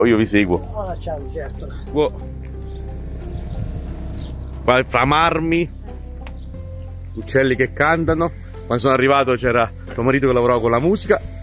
io vi seguo. Oh, ciao, certo. Qua fra marmi, uccelli che cantano. Quando sono arrivato c'era tuo marito che lavorava con la musica.